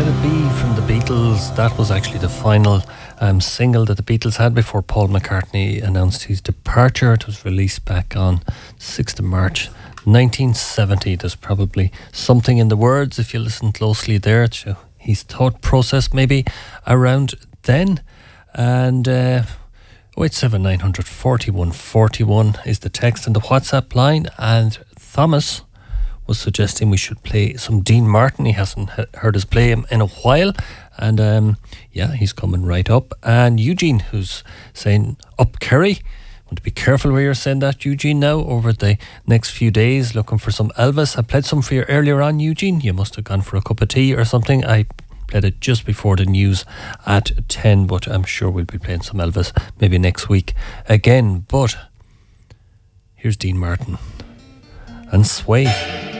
Let It Be from the Beatles. That was actually the final single that the Beatles had before Paul McCartney announced his departure. It was released back on 6th of March 1970. There's probably something in the words, if you listen closely there, to his thought process maybe around then. And 087 900 41 41 is the text and the WhatsApp line. And Thomas was suggesting we should play some Dean Martin. He hasn't heard us play him in a while, and he's coming right up. And Eugene, who's saying up Kerry. Want to be careful where you're saying that, Eugene, now over the next few days, looking for some Elvis. I played some for you earlier on, Eugene. You must have gone for a cup of tea or something. I played it just before the news at 10, but I'm sure we'll be playing some Elvis maybe next week again. But here's Dean Martin and Sway.